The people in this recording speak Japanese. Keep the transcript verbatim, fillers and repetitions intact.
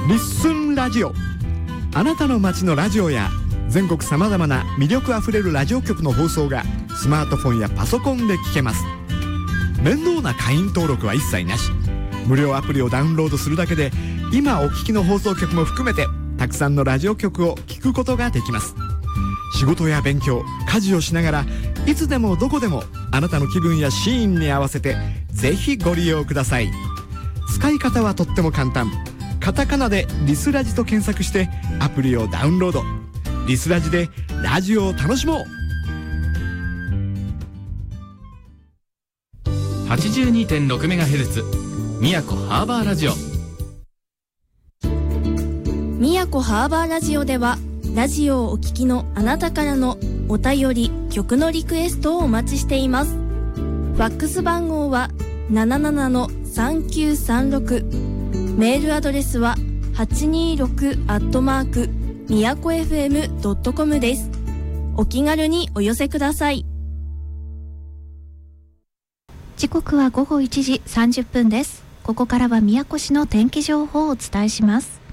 リッスンラジオ。あなたの街のラジオや全国さまざまな魅力あふれるラジオ局の放送がスマートフォンやパソコンで聞けます。面倒な会員登録は一切なし。無料アプリをダウンロードするだけで今お聞きの放送局も含めてたくさんのラジオ局を聞くことができます。仕事や勉強、家事をしながらいつでもどこでもあなたの気分やシーンに合わせてぜひご利用ください。使い方はとっても簡単。カタカナでリスラジと検索してアプリをダウンロード。リスラジでラジオを楽しもう。 はちじゅうにてんろくメガヘルツ 宮古ハーバーラジオ。 宮古ハーバーラジオではラジオをお聞きのあなたからのお便り、曲のリクエストをお待ちしています。ファックス番号は ななななのさんきゅうさんろく、メールアドレスは はちにーろく アットマークみやこエフエムドットコム です。お気軽にお寄せください。 時刻はごごいちじさんじゅっぷんです。ここからは宮古市の天気情報をお伝えします。